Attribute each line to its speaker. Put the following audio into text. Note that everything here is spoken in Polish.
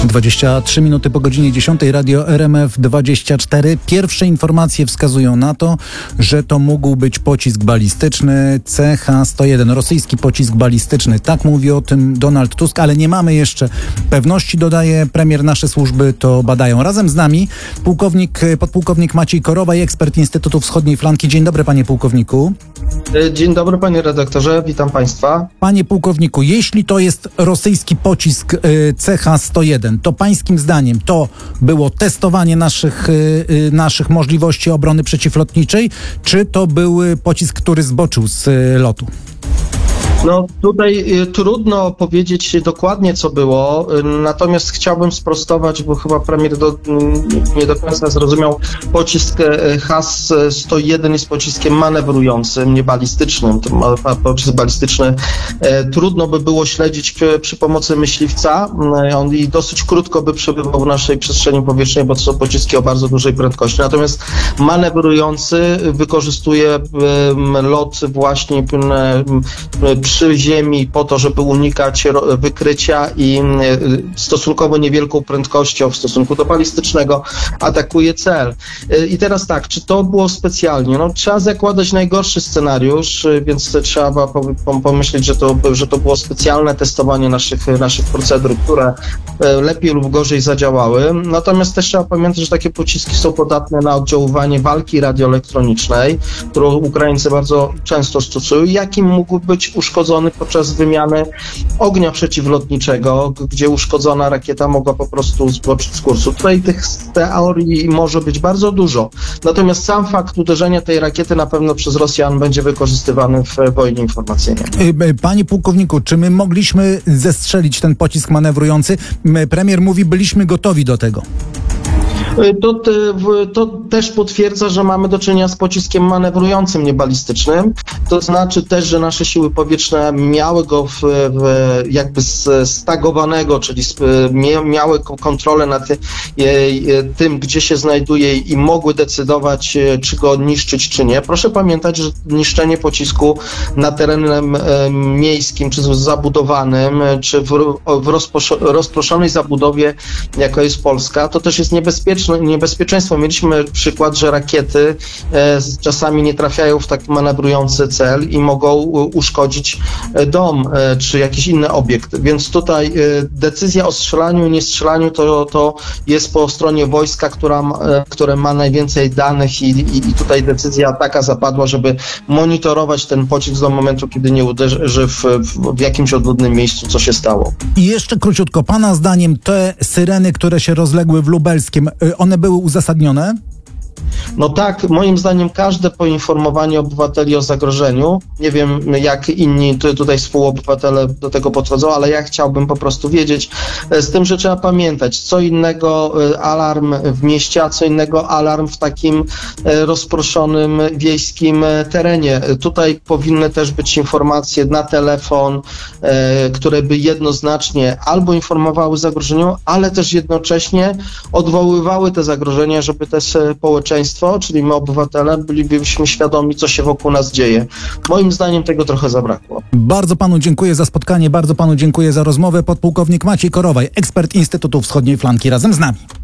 Speaker 1: 23 minuty po godzinie 10. Radio RMF24. Pierwsze informacje wskazują na to, że to mógł być pocisk balistyczny CH-101. Rosyjski pocisk balistyczny. Tak mówi o tym Donald Tusk, ale nie mamy jeszcze pewności, dodaje premier. Nasze służby to badają. Razem z nami podpułkownik Maciej Korowaj, ekspert Instytutu Wschodniej Flanki. Dzień dobry, panie pułkowniku.
Speaker 2: Dzień dobry, panie redaktorze, witam państwa. Panie
Speaker 1: pułkowniku, jeśli to jest rosyjski pocisk CH-101, to pańskim zdaniem to było testowanie naszych możliwości obrony przeciwlotniczej, czy to był pocisk, który zboczył z lotu?
Speaker 2: No tutaj trudno powiedzieć dokładnie, co było, natomiast chciałbym sprostować, bo chyba premier nie do końca zrozumiał. Pocisk CH-101 jest pociskiem manewrującym, nie balistycznym. Pocisk balistyczny trudno by było śledzić przy pomocy myśliwca. On i dosyć krótko by przebywał w naszej przestrzeni powietrznej, bo to są pociski o bardzo dużej prędkości. Natomiast manewrujący wykorzystuje lot właśnie przy ziemi po to, żeby unikać wykrycia i stosunkowo niewielką prędkością w stosunku do balistycznego atakuje cel. I teraz tak, czy to było specjalnie? No, trzeba zakładać najgorszy scenariusz, więc trzeba pomyśleć, że to było specjalne testowanie naszych procedur, które lepiej lub gorzej zadziałały. Natomiast też trzeba pamiętać, że takie pociski są podatne na oddziaływanie walki radioelektronicznej, którą Ukraińcy bardzo często stosują, jakim mógł być uszkodzony podczas wymiany ognia przeciwlotniczego, gdzie uszkodzona rakieta mogła po prostu zboczyć z kursu. Tutaj tych teorii może być bardzo dużo. Natomiast sam fakt uderzenia tej rakiety na pewno przez Rosjan będzie wykorzystywany w wojnie informacyjnej.
Speaker 1: Panie pułkowniku, czy my mogliśmy zestrzelić ten pocisk manewrujący? Premier mówi, byliśmy gotowi do tego.
Speaker 2: To też potwierdza, że mamy do czynienia z pociskiem manewrującym, nie balistycznym. To znaczy też, że nasze siły powietrzne miały go jakby stagowanego, czyli miały kontrolę nad tym, gdzie się znajduje i mogły decydować, czy go niszczyć, czy nie. Proszę pamiętać, że niszczenie pocisku na terenie miejskim, czy zabudowanym, czy w rozproszonej zabudowie, jaka jest Polska, to też jest niebezpieczeństwo. Mieliśmy przykład, że rakiety czasami nie trafiają w taki manewrujący cel i mogą uszkodzić dom czy jakiś inny obiekt. Więc tutaj decyzja o strzelaniu i niestrzelaniu to jest po stronie wojska, które ma najwięcej danych i tutaj decyzja taka zapadła, żeby monitorować ten pocisk do momentu, kiedy nie uderzy w jakimś odludnym miejscu, co się stało.
Speaker 1: I jeszcze króciutko, pana zdaniem te syreny, które się rozległy w Lubelskiem, one były uzasadnione?
Speaker 2: No tak, moim zdaniem każde poinformowanie obywateli o zagrożeniu, nie wiem jak inni tutaj współobywatele do tego podchodzą, ale ja chciałbym po prostu wiedzieć, z tym, że trzeba pamiętać, co innego alarm w mieście, a co innego alarm w takim rozproszonym wiejskim terenie. Tutaj powinny też być informacje na telefon, które by jednoznacznie albo informowały o zagrożeniu, ale też jednocześnie odwoływały te zagrożenia, żeby też społeczeństwo, czyli my obywatele, bylibyśmy świadomi, co się wokół nas dzieje. Moim zdaniem tego trochę zabrakło.
Speaker 1: Bardzo panu dziękuję za spotkanie, bardzo panu dziękuję za rozmowę. Podpułkownik Maciej Korowaj, ekspert Instytutu Wschodniej Flanki, razem z nami.